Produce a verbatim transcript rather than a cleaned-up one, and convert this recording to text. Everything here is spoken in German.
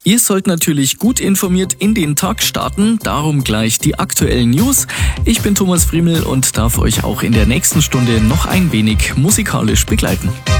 Ihr sollt natürlich gut informiert in den Tag starten, darum gleich die aktuellen News. Ich bin Thomas Friemel und darf euch auch in der nächsten Stunde noch ein wenig musikalisch begleiten.